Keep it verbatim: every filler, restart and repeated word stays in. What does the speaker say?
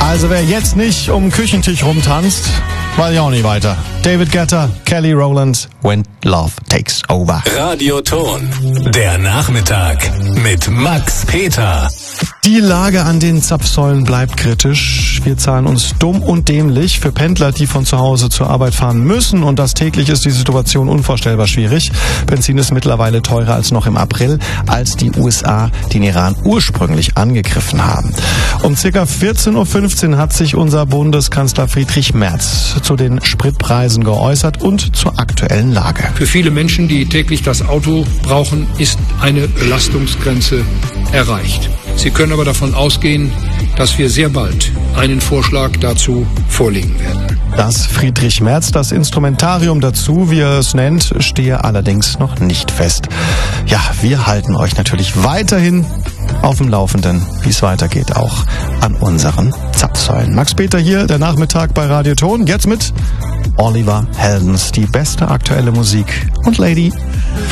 Also wer jetzt nicht um den Küchentisch rumtanzt, weiß ich auch nicht weiter. David Guetta, Kelly Rowland, When Love Takes Over. Radioton, der Nachmittag mit Max Peter. Die Lage an den Zapfsäulen bleibt kritisch. Wir zahlen uns dumm und dämlich für Pendler, die von zu Hause zur Arbeit fahren müssen. Und das täglich ist die Situation unvorstellbar schwierig. Benzin ist mittlerweile teurer als noch im April, als die U S A den Iran ursprünglich angegriffen haben. Um circa vierzehn Uhr fünfzehn hat sich unser Bundeskanzler Friedrich Merz zu den Spritpreisen geäußert und zur aktuellen Lage. Für viele Menschen, die täglich das Auto brauchen, ist eine Belastungsgrenze erreicht. Sie können aber davon ausgehen, dass wir sehr bald einen Vorschlag dazu vorlegen werden. Dass Friedrich Merz das Instrumentarium dazu, wie er es nennt, stehe allerdings noch nicht fest. Ja, wir halten euch natürlich weiterhin auf dem Laufenden, wie es weitergeht, auch an unseren Zapfsäulen. Max Peter hier, der Nachmittag bei Radioton. Jetzt mit Oliver Heldens, die beste aktuelle Musik und Lady.